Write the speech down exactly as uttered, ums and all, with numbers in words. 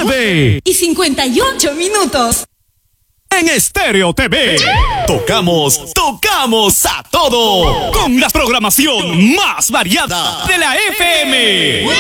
nueve y cincuenta y ocho minutos. En Estéreo T V. Tocamos, tocamos a todo. Con la programación más variada de la F M.